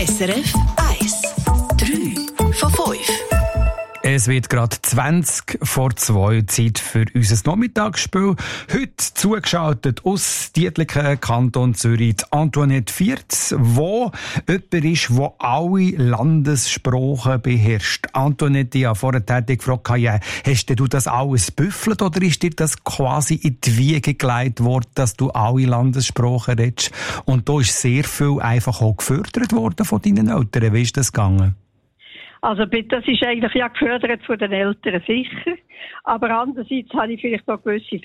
SRF 1. 3 von 5. Es wird gerade 20 vor 2, Zeit für unser Nachmittagsspiel. Heute zugeschaltet aus Dietliken, Kanton Zürich, Antoinette Viertz, wo jemand ist, der alle Landessprachen beherrscht. Antoinette, ich habe vorher gefragt, ja, hast du das alles büffelt oder ist dir das quasi in die Wiege gelegt worden, dass du alle Landessprachen redest? Und da ist sehr viel einfach auch gefördert worden von deinen Eltern. Wie ist das gegangen? Also das ist eigentlich ja gefördert von den Eltern sicher, aber andererseits habe ich vielleicht auch gewisse